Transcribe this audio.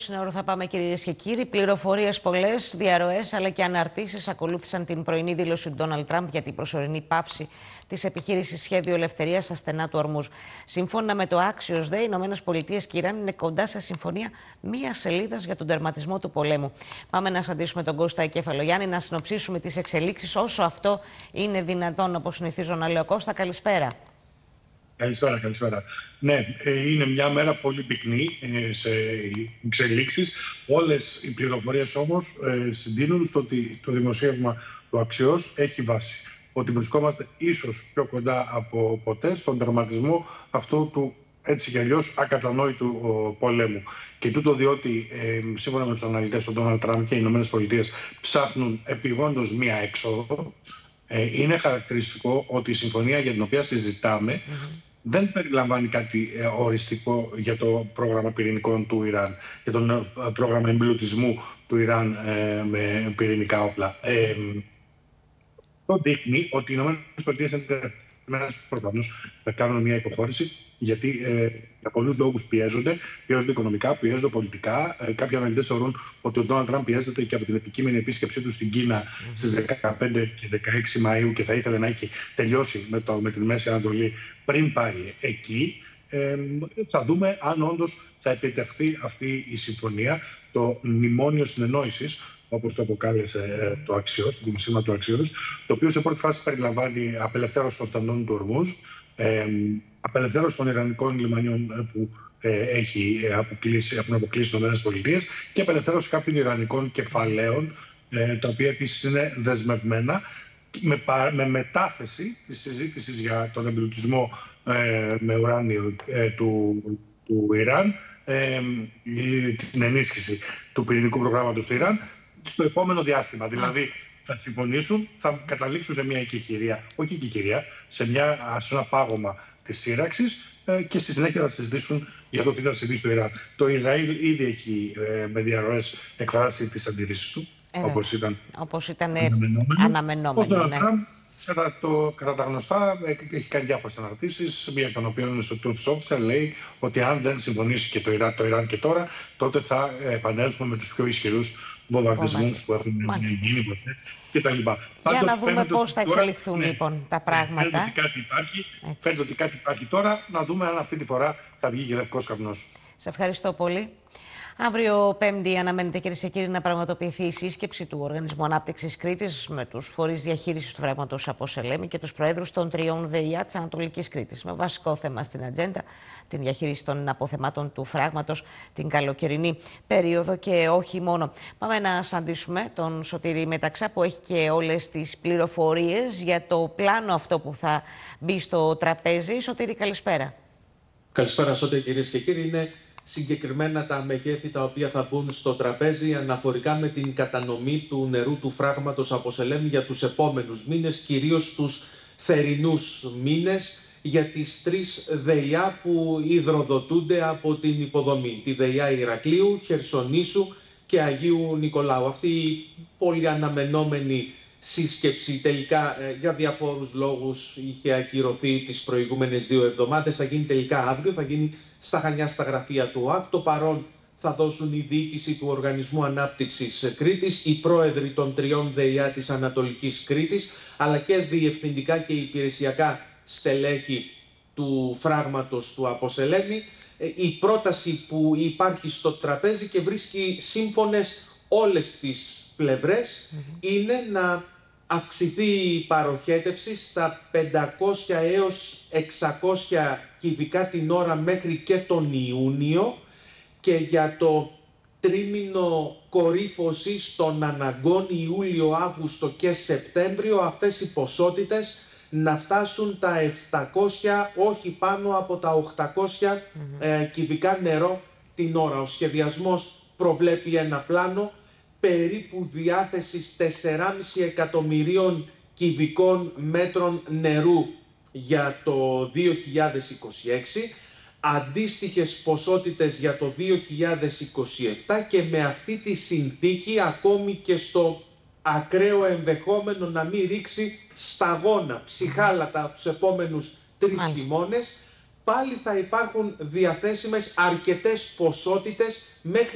Στην ώρα θα πάμε, κυρίες και κύριοι. Πληροφορίες πολλές, διαρροές αλλά και αναρτήσεις ακολούθησαν την πρωινή δήλωση του Ντόναλντ Τραμπ για την προσωρινή πάυση της επιχείρησης Σχέδιο Ελευθερίας στα στενά του Ορμούζ. Σύμφωνα με το Axios, οι Ηνωμένες Πολιτείες και η Ιράν είναι κοντά σε συμφωνία μία σελίδας για τον τερματισμό του πολέμου. Πάμε να συναντήσουμε τον Κώστα Κεφαλογιάννη, να συνοψίσουμε τις εξελίξεις όσο αυτό είναι δυνατόν, όπως συνηθίζω να λέω. Κώστα, καλησπέρα. Καλησπέρα. Ναι, είναι μια μέρα πολύ πυκνή σε εξελίξεις. Όλες οι πληροφορίες όμως συντείνουν στο ότι το δημοσίευμα του Axios έχει βάση. Ότι βρισκόμαστε ίσως πιο κοντά από ποτέ στον τερματισμό αυτού του έτσι κι αλλιώς ακατανόητου πολέμου. Και τούτο διότι σύμφωνα με τους αναλυτές, ο Ντόναλντ Τραμπ και οι Ηνωμένες Πολιτείες ψάχνουν επειγόντως μία έξοδο. Είναι χαρακτηριστικό ότι η συμφωνία για την οποία συζητάμε δεν περιλαμβάνει κάτι οριστικό για το πρόγραμμα πυρηνικών του Ιράν, για το πρόγραμμα εμπλουτισμού του Ιράν με πυρηνικά όπλα. Το δείχνει ότι οι ΗΠΑ είναι προφανώς θα κάνουν μια υποχώρηση, γιατί για πολλούς λόγους πιέζονται οικονομικά, πιέζονται πολιτικά. Κάποιοι αναλυτές θεωρούν ότι ο Ντόναλντ Τραμπ πιέζεται και από την επικείμενη επίσκεψή του στην Κίνα στις 15 και 16 Μαΐου και θα ήθελε να έχει τελειώσει με την Μέση Ανατολή πριν πάει εκεί. Θα δούμε αν όντως θα επιτευχθεί αυτή η συμφωνία, το μνημόνιο συνεννόησης, όπως το αποκάλεσε το Axios, το δημοσίευμα του Axios, το οποίο σε πρώτη φάση περιλαμβάνει απελευθέρωση των στενών του Ορμούζ, απελευθέρωση των ιρανικών λιμανιών που έχουν αποκλείσει οι ΗΠΑ και απελευθέρωση κάποιων ιρανικών κεφαλαίων, τα οποία επίσης είναι δεσμευμένα, με μετάθεση της συζήτησης για τον εμπλουτισμό με ουράνιο του Ιράν, την ενίσχυση του πυρηνικού προγράμματος του Ιράν, στο επόμενο διάστημα. Δηλαδή θα συμφωνήσουν, θα καταλήξουν σε μια εκεχηρία, όχι εκεχηρία, σε ένα πάγωμα της σύραξης και στη συνέχεια θα συζητήσουν για το τι θα συμβεί στο Ιράν. Το Ισραήλ ήδη έχει με διαρροές εκφράσει τις αντιρρήσεις του, όπως ήταν αναμενόμενο. Κατά τα γνωστά, έχει κάνει διάφορες αναρτήσεις, μία εκ των οποίων στο Truth Social λέει ότι αν δεν συμφωνήσει και το Ιράν και τώρα, τότε θα επανέλθουμε με τους πιο ισχυρούς βομβαρδισμούς που έχουν γίνει ποτέ κτλ. Για να δούμε πώς θα εξελιχθούν λοιπόν τα πράγματα. Φαίνεται ότι κάτι υπάρχει τώρα, να δούμε αν αυτή τη φορά θα βγει και λευκός καπνός. Σε ευχαριστώ πολύ. Αύριο Πέμπτη αναμένεται, κυρίες και κύριοι, να πραγματοποιηθεί η σύσκεψη του Οργανισμού Ανάπτυξης Κρήτης με τους φορείς διαχείρισης του φράγματος από Σελέμη και τους προέδρους των 3 ΔΕΙΑ της Ανατολικής Κρήτης. Με βασικό θέμα στην ατζέντα την διαχείριση των αποθεμάτων του φράγματος την καλοκαιρινή περίοδο και όχι μόνο. Πάμε να συναντήσουμε τον Σωτήρη Μεταξά, που έχει και όλες τις πληροφορίες για το πλάνο αυτό που θα μπει στο τραπέζι. Σωτήρη, καλησπέρα. Καλησπέρα, Σωτήρη, κυρίες και κύριοι. Είναι συγκεκριμένα τα μεγέθη τα οποία θα μπουν στο τραπέζι αναφορικά με την κατανομή του νερού του φράγματος από Σελέμη για τους επόμενους μήνες, κυρίως τους θερινούς μήνες, για τις 3 ΔΕΙΑ που υδροδοτούνται από την υποδομή. Τη ΔΕΙΑ Ηρακλείου, Χερσονήσου και Αγίου Νικολάου. Αυτή η πολύ αναμενόμενη σύσκεψη τελικά για διαφόρους λόγους είχε ακυρωθεί τις προηγούμενες 2 εβδομάδες. Θα γίνει τελικά αύριο, θα γίνει στα Χανιά, στα γραφεία του ΟΑΚ. Το παρόν θα δώσουν η διοίκηση του Οργανισμού Ανάπτυξης Κρήτης, οι πρόεδροι των 3 ΔΕΙΑ της Ανατολικής Κρήτης, αλλά και διευθυντικά και υπηρεσιακά στελέχη του φράγματος του Αποσελέμη. Η πρόταση που υπάρχει στο τραπέζι και βρίσκει σύμφωνες όλες τις πλευρές είναι να αυξηθεί η παροχέτευση στα 500 έως 600 κυβικά την ώρα μέχρι και τον Ιούνιο, και για το τρίμηνο κορύφωσης των αναγκών Ιούλιο, Αύγουστο και Σεπτέμβριο αυτές οι ποσότητες να φτάσουν τα 700, όχι πάνω από τα 800 κυβικά νερό την ώρα. Ο σχεδιασμός προβλέπει ένα πλάνο περίπου διάθεσης 4,5 εκατομμυρίων κυβικών μέτρων νερού για το 2026, αντίστοιχες ποσότητες για το 2027, και με αυτή τη συνθήκη, ακόμη και στο ακραίο ενδεχόμενο να μην ρίξει σταγόνα, ψυχάλατα τους επόμενους 3 χειμώνες, πάλι θα υπάρχουν διαθέσιμες αρκετές ποσότητες μέχρι